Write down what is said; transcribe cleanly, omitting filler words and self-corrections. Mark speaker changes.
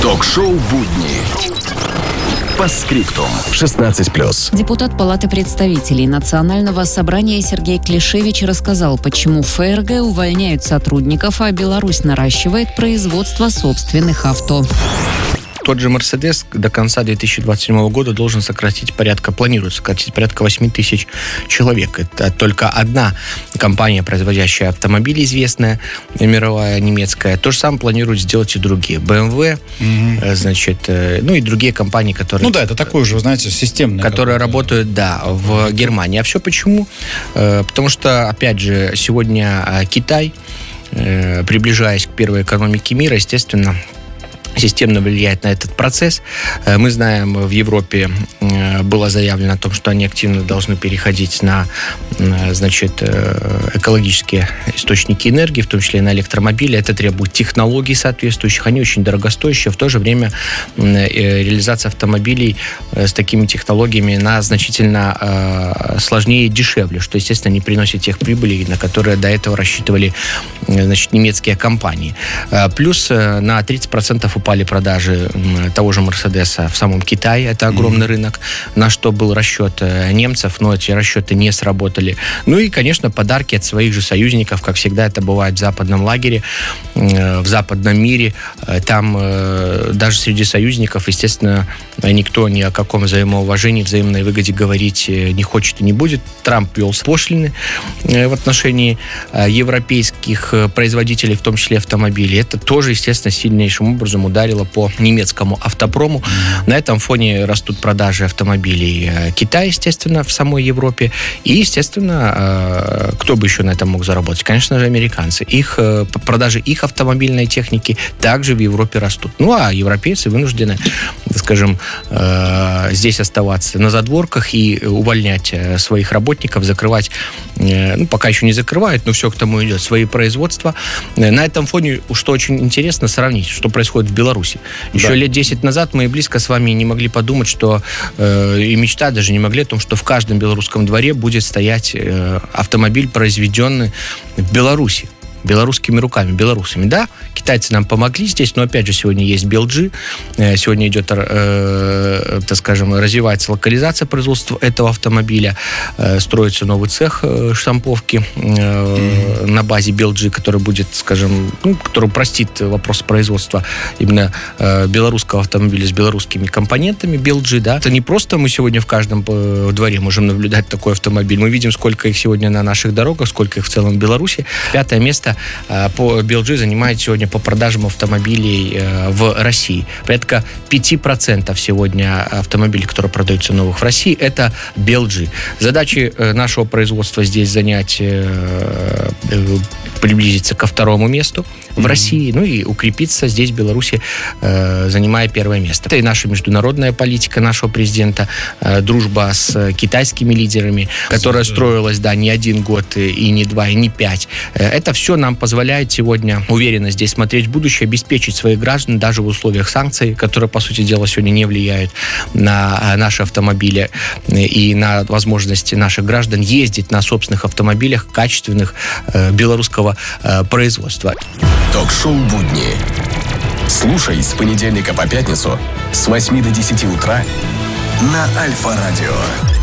Speaker 1: Ток-шоу «Будни». Постскриптум. 16+.
Speaker 2: Депутат Палаты представителей Национального собрания Сергей Клишевич рассказал, почему ФРГ увольняют сотрудников, а Беларусь наращивает производство собственных авто.
Speaker 3: Тот же «Мерседес» до конца 2027 года должен планирует сократить порядка 8 тысяч человек. Это только одна компания, производящая автомобили, известная, мировая, немецкая. То же самое планируют сделать и другие. BMW, и другие компании, которые...
Speaker 4: это такое уже, системное.
Speaker 3: Которые работают, в Германии. А все почему? Потому что, опять же, сегодня Китай, приближаясь к первой экономике мира, естественно, системно влияет на этот процесс. Мы знаем, в Европе было заявлено о том, что они активно должны переходить на экологические источники энергии, в том числе и на электромобили. Это требует технологий соответствующих. Они очень дорогостоящие. В то же время реализация автомобилей с такими технологиями значительно сложнее и дешевле, что, естественно, не приносит тех прибылей, на которые до этого рассчитывали немецкие компании. Плюс на 30% упали продажи того же «Мерседеса» в самом Китае. Это огромный рынок, на что был расчет немцев, но эти расчеты не сработали. Ну и, конечно, подарки от своих же союзников, как всегда это бывает в западном лагере, в западном мире. Там даже среди союзников, естественно, никто ни о каком взаимоуважении, взаимной выгоде говорить не хочет и не будет. Трамп ввел пошлины в отношении европейских производителей, в том числе автомобилей. Это тоже, естественно, сильнейшим образом ударило по немецкому автопрому. На этом фоне растут продажи автомобилей Китая, естественно, в самой Европе. И, естественно, кто бы еще на этом мог заработать? Конечно же, американцы. Продажи их автомобильной техники также в Европе растут. Ну, а европейцы вынуждены, скажем, здесь оставаться на задворках и увольнять своих работников, закрывать, пока еще не закрывают, но все к тому идет, свои производства. На этом фоне, что очень интересно, сравнить, что происходит в Беларуси. Еще лет 10 назад мы и близко с вами не могли подумать, что и мечтать даже не могли о том, что в каждом белорусском дворе будет стоять автомобиль, произведенный в Беларуси. Белорусскими руками, белорусами. Да, китайцы нам помогли здесь, но опять же сегодня есть BLG, сегодня идет, развивается локализация производства этого автомобиля, строится новый цех штамповки на базе BLG, который будет, который упростит вопрос производства именно белорусского автомобиля с белорусскими компонентами BLG, да. Это не просто мы сегодня в каждом дворе можем наблюдать такой автомобиль, мы видим, сколько их сегодня на наших дорогах, сколько их в целом в Беларуси. 5 место по BLG занимает сегодня по продажам автомобилей в России. Порядка 5% сегодня автомобилей, которые продаются новых в России, это BLG. Задачи нашего производства здесь занять, приблизиться ко 2 месту в России, и укрепиться здесь, в Беларуси, занимая 1 место. Это и наша международная политика нашего президента, дружба с китайскими лидерами, которая строилась, не 1 год, и не 2, и не 5. Это все нам позволяет сегодня уверенно здесь смотреть в будущее, обеспечить своих граждан даже в условиях санкций, которые, по сути дела, сегодня не влияют на наши автомобили и на возможности наших граждан ездить на собственных автомобилях качественных белорусского производства.
Speaker 1: Ток-шоу «Будни». Слушай с понедельника по пятницу с 8 до 10 утра на Альфа-радио.